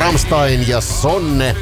Rammstein ja Sonne.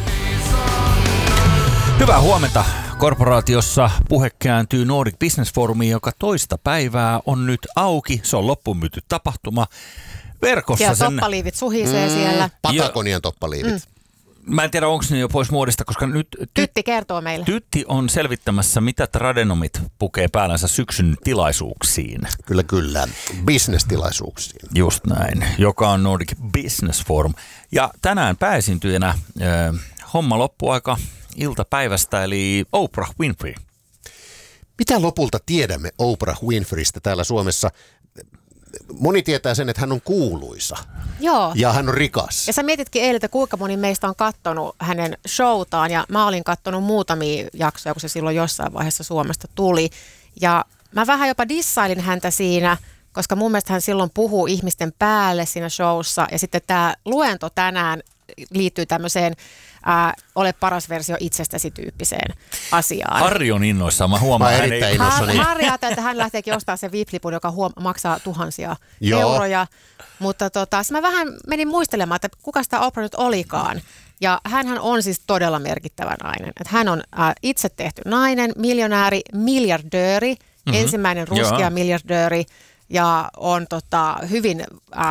Hyvää huomenta. Korporaatiossa puhe kääntyy Nordic Business Forumiin, joka toista päivää on nyt auki. Se on loppuun myyty tapahtuma verkossa. Ja toppaliivit suhisee siellä. Patagonian toppaliivit. Mä en tiedä, onko ne jo pois muodista, koska nyt Tytti kertoo meille. Tytti on selvittämässä, mitä tradenomit pukee päällänsä syksyn tilaisuuksiin. Kyllä. Business-tilaisuuksiin. Just näin, joka on Nordic Business Forum. Ja tänään pääesiintyjänä homma loppuaika iltapäivästä, eli Oprah Winfrey. Mitä lopulta tiedämme Oprah Winfreystä täällä Suomessa? Moni tietää sen, että hän on kuuluisa. Joo. Ja hän on rikas. Ja sä mietitkin eilen, että kuinka moni meistä on kattonut hänen showtaan. Ja mä olin kattonut muutamia jaksoja, kun se silloin jossain vaiheessa Suomesta tuli. Ja mä vähän jopa dissailin häntä siinä, koska mun mielestä hän silloin puhuu ihmisten päälle siinä showssa. Ja sitten tämä luento tänään liittyy tämmöiseen ole paras versio itsestäsi -tyyppiseen asiaan. Harri on innoissaan, mä huomaan. Mä erittäin innoissani. Harri ajattelee, että hän lähteekin ostamaan sen VIP-lipun, joka maksaa tuhansia euroja. Mutta mä vähän menin muistelemaan, että kuka sitä Oprah nyt olikaan. Ja hänhän on siis todella merkittävä nainen. Että hän on itse tehty nainen, miljonääri, miljardööri, ensimmäinen ruskea miljardööri. Ja on hyvin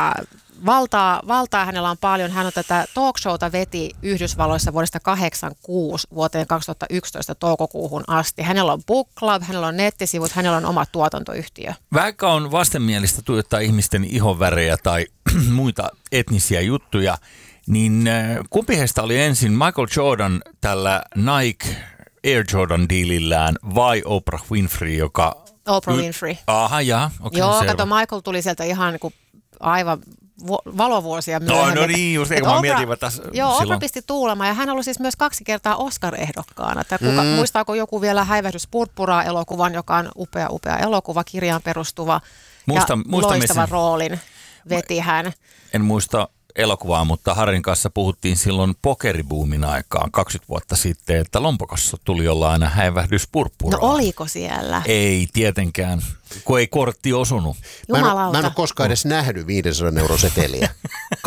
valtaa hänellä on paljon. Hän on tätä talkshowta veti Yhdysvalloissa vuodesta 1986 vuoteen 2011 toukokuuhun asti. Hänellä on book club, hänellä on nettisivut, hänellä on oma tuotantoyhtiö. Vaikka on vastenmielistä tuijottaa ihmisten ihonvärejä tai muita etnisiä juttuja, niin kumpi heistä oli ensin Michael Jordan tällä Nike Air Jordan dealillään vai Oprah Winfrey, joka... Oprah Winfrey. Aha, jaa. Okay, joo, kato, Michael tuli sieltä ihan niin kuin aivan valovuosia myöhemmin. No niin, just eikö mä mietin tässä joo, silloin. Oprah pisti tuulemaan ja hän oli siis myös 2 kertaa Oscar-ehdokkaana. Muistaako joku vielä Häivähdys purppuraa-elokuvan, joka on upea elokuva, kirjaan perustuva ja loistavan roolin veti hän. En muista elokuvaa, mutta Harrin kanssa puhuttiin silloin pokeribuumin aikaan 20 vuotta sitten, että lompakossa tuli olla aina Häivähdys purppuraa. No oliko siellä? Ei tietenkään, kun ei kortti osunut. Jumalauta. Mä en ole koskaan edes nähnyt 500 € seteliä.